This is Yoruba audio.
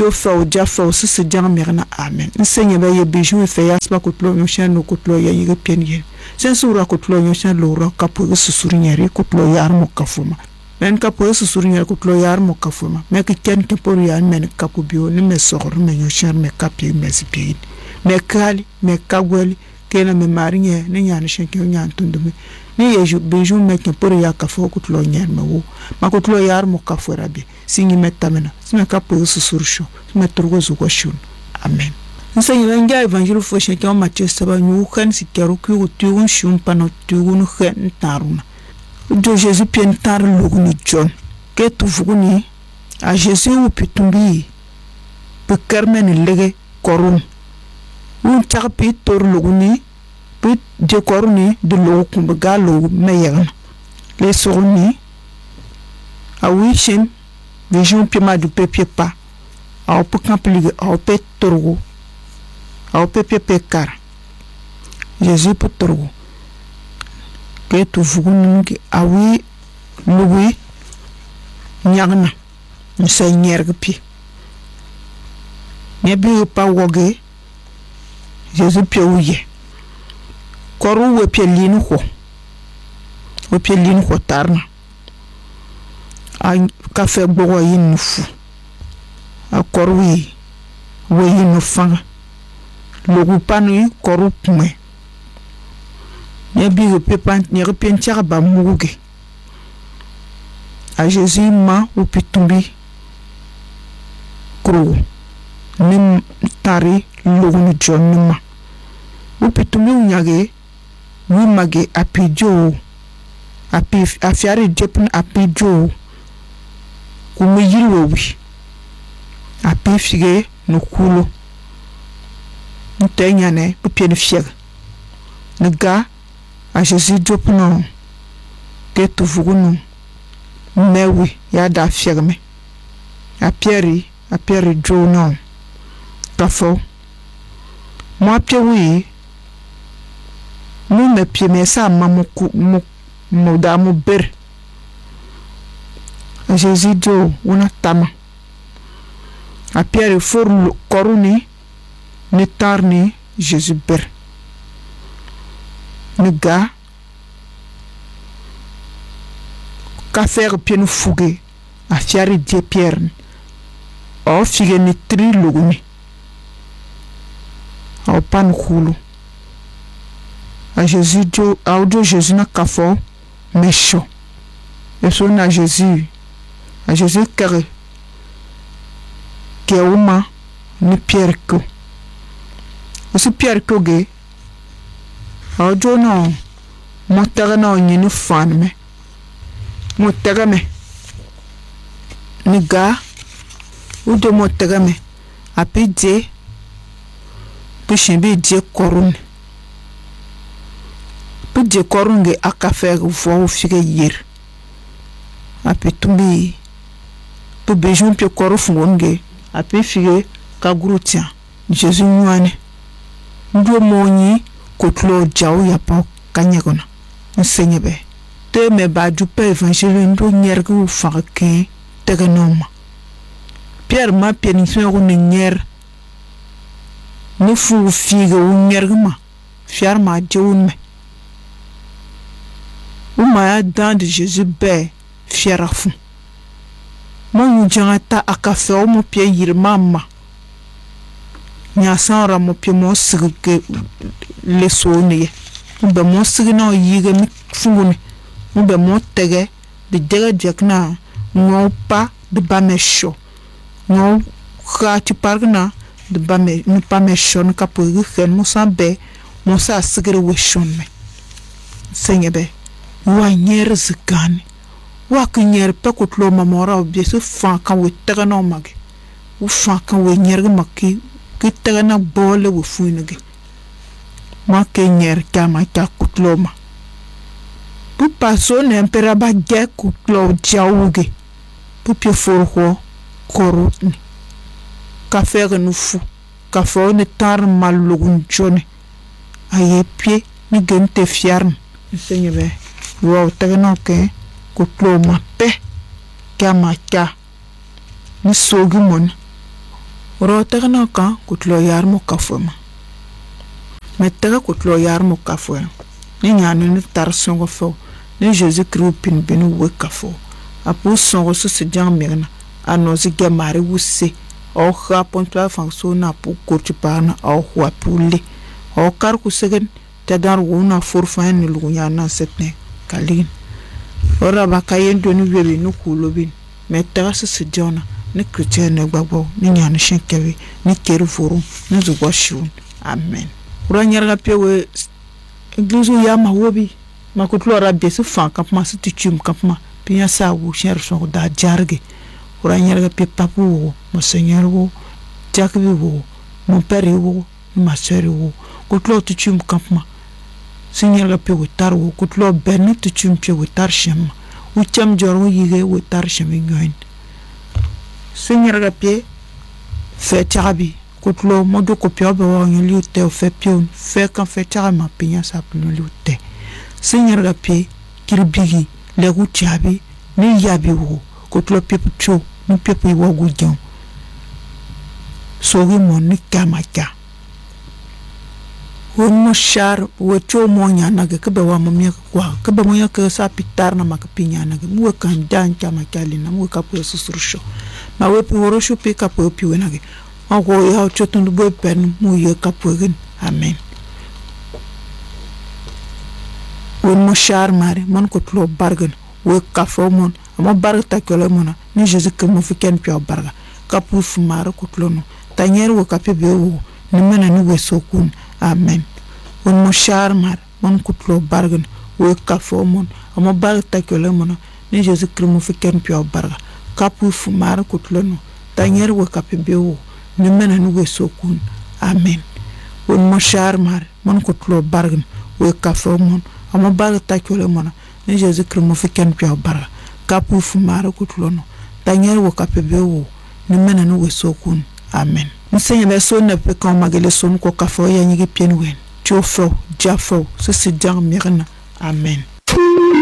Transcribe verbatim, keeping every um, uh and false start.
tio fa o ja fa o sisi jang merna amen nsenye ba ye bijou fe yasba kutlo nyoshan no kutlo ya yige pienye sensura kutlo nyoshan loro kapu susuri nyari kutlo yar mo kafuma men kapu susuri nyari kutlo yar mo kafuma me ki ken ke por ya men kapu bio ni me sogor me nyoshan me kapi me sipi me kali me kagweli kena me marinye ni nyana shenke nyan tundume ni ye bijou me ke por ya kafu kutlo nyar me wo ma kutlo yar mo kafura bi singi metamena sima kapu susursho sima turgo zugo shun amen nsenye nja evangelho fo shenke o Matthieu saba nyu kan sikero ku tugun shun pano tugun khen taruna do Jésus pien tar luguni John ke tu fuguni a Jésus u pitumbi pe carmen lege korum un tarpi tor luguni pe de koruni de lo kumba galo meyen les sorni a wishin vision pima du pepe pa au pe kampli au pe torgo au pepe pekar Jésus pe torgo ke tu fuguni ki awi luwi nyagna nsa nyerg pi ne bi pa woge Jésus pe uye koru we pe linu ko we pe linu ko tarna a café bogo yin fu a korwi we yin fanga logu panu koru pme ne bi pe pan ne repien tia ba muge a Jésus ma ou pitumbi kro nim tari logu ni jonna ou pitumbi unyage wi mage apijo api afiare jepun apijo kuma yilwo wi api fige no kulo ntenya ne pupien fieg nga a Jésus jopno ke tu fugunu mewi ya da fieg me a Pierre a Pierre jo no kafo mo piewi mu me pie me sa mamu mu mu da mu ber a Jésus jo una tama a Pierre for koruni ni tarni Jésus ber ni ga ka faire pienu fugue a fiari die Pierre o fige ni tri luguni o pan khulu a Jésus jo audio Jésus na kafo méchant et son à Jésus a Jésus carré que uma ni Pierre ko aussi Pierre ko ge audio no mo taga no ni fan me mo taga me ni ga ou de mo taga me a pidje pishimbi je korun pidje korunge akafe vo fige yir api tumbi pe bejun pe koru fungonge api fige ka grutia Jésus nyane ndo moni kotlo jaw ya pa kanyagona nsenyebe te me ba du pe évangile ndo nyergu farke teganoma Pierre ma pienison ko ni nyer ni fu fige u nyergma fiar ma jewun me ou ma dan de Jésus be fiara fu mo yu jangata akafe o mo pie yir mama nya sanra mo pie mo sigke le soni be mo signa yige mi funguni mo be mo tege de dega jekna no pa de bamesho no khati pargna de bame ni pameshon kapo gen mo sambe mo sa sigre weshon me senyebe wa nyer zikani wa kinyer pekutlo mamora obiesu fa kan we tegana mage u fa kan we nyer maki ki tegana bole we fuinege ma ke nyer kama ta kutlo ma pu paso ne empera ba ge kutlo jawuge pu pie forho korut ni ka fere nu fu ka fo ne tar malugun jone aye pie ni gente fiarn senyebe wow tegana ke kutlo ma pe kama ta ni sogi mon ro tagana ka kutlo yar mo kafoma metaga kutlo yar mo kafo ni nyanu ni tar songo fo ni Jésus Christ pin binu we kafo apu songo so se jang megna ano se gemare wusse o kha ponta fanso na pu kurti pana o khwa pule o kar ku segen tadar wona forfan ni lunya na setne kalin ora bakayen doni webe no kulobin metaga se jona ni chrétien ne gbagbo ni nyanu shenkewe ni keru forum ni zugo shun amen ura nyarga pewe église ya ma wobi ma ko tlora be su fan kapma su tichum kapma pinya sa wu cher so da jarge ura nyarga pe papu wo mo seigneur wo jakbi wo mon père wo ma sœur wo ko tlo tichum kapma seigneur ga pe wo tar wo ko tlo ben tichum pe wo tar shem u cham joro yige wo tar shem ngoin seigneur ga pe fe tarabi kutlo modo kopio be wa nyoli te o fe pion fe kan fe tara ma pinya sa pno lute seigneur ga pe kirbigi le gutiabi ni yabi wo kutlo pe cho ni pe pe wo gujon so wi mon ni kamaka wo mo shar wo cho mo nya na ke be wa mo mi kwa ke be mo ya ke sa pitar na ma ke pinya na ke mo kan dan kamaka li na mo ka po susurusho ma we pe woro sho pe ka po pi we na ke Ogo ya chotundu boy pen mu ye kapwegen amen won mo char mare mon ko tlo bargen we kafo mon mo barta kolo mona ni Jésus que mo fiken pio barga kapu fu mare ko tlo no tanyer wo kape be wo ni mena ni we sokun amen won mo char mare mon ko tlo bargen we kafo mon mo barta kolo mona ni Jésus que mo fiken pio barga kapu fu mare ko tlo no tanyer wo kape be wo ni mena nu we sokun amen won mo char mar mon ko tlo bargen we kafo mon amo bar ta kole mona ni Jésus Christ mo fiken pio barga kapu fu mara ko tlo no tanyer wo kapebe wo ni mena nu we sokun amen nsenya be so na pe kan magele son ko kafo ya nyigi pien wen chofo jafo so se jang mirna amen